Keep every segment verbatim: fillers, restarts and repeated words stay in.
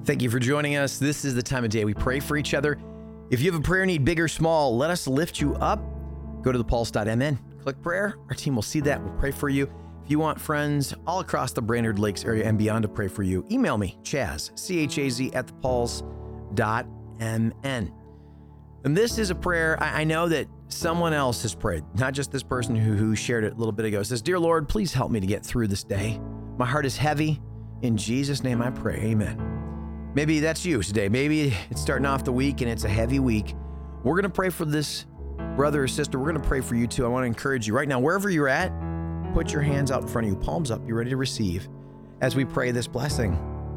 Thank you for joining us. This is the time of day we pray for each other. If you have a prayer need, big or small, let us lift you up. Go to the pulse dot m n, click prayer. Our team will see that. We'll pray for you. If you want friends all across the Brainerd Lakes area and beyond to pray for you, email me, Chaz, C H A Z, at the pulse dot m n. And this is a prayer I, I know that someone else has prayed, not just this person who, who shared it a little bit ago. It says, Dear Lord, please help me to get through this day. My heart is heavy. In Jesus' name I pray, amen. Maybe that's you today. Maybe it's starting off the week and it's a heavy week. We're going to pray for this brother or sister. We're going to pray for you too. I want to encourage you right now, wherever you're at, put your hands out in front of you, palms up. You're ready to receive as we pray this blessing.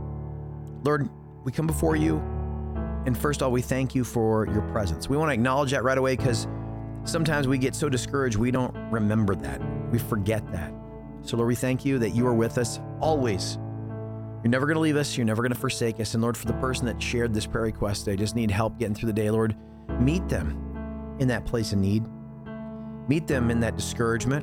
Lord, we come before you, and first of all, we thank you for your presence. We want to acknowledge that right away because sometimes we get so discouraged we don't remember that. We forget that. So Lord, we thank you that you are with us always. You're never going to leave us. You're never going to forsake us. And Lord, for the person that shared this prayer request, they just need help getting through the day. Lord, meet them in that place of need. Meet them in that discouragement.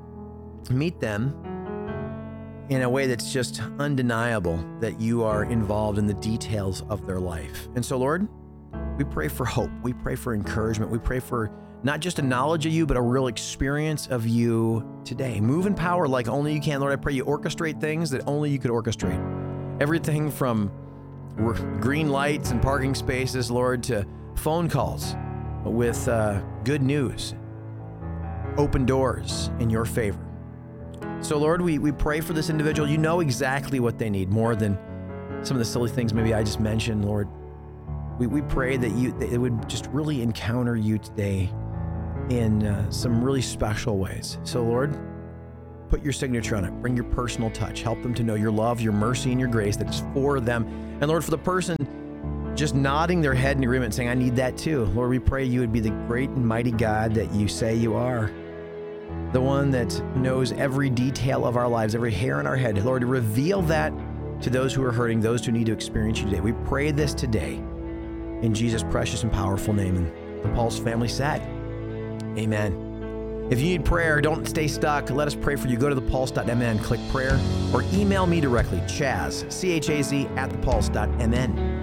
Meet them in a way that's just undeniable that you are involved in the details of their life. And so, Lord, we pray for hope. We pray for encouragement. We pray for not just a knowledge of you, but a real experience of you today. Move in power like only you can. Lord, I pray you orchestrate things that only you could orchestrate. Everything from green lights and parking spaces, Lord, to phone calls with uh, good news, open doors in your favor. So, Lord, we, we pray for this individual. You know exactly what they need more than some of the silly things maybe I just mentioned, Lord. We, we pray that you that it would just really encounter you today in uh, some really special ways. So, Lord, put your signature on it. Bring your personal touch. Help them to know your love, your mercy, and your grace that is for them. And Lord, for the person just nodding their head in agreement, saying, I need that too. Lord, we pray you would be the great and mighty God that you say you are. The one that knows every detail of our lives, every hair on our head. Lord, reveal that to those who are hurting, those who need to experience you today. We pray this today in Jesus' precious and powerful name. And the Pulse family said, amen. If you need prayer, don't stay stuck. Let us pray for you. Go to the pulse dot m n, click prayer, or email me directly, Chaz, C H A Z, at the pulse dot m n.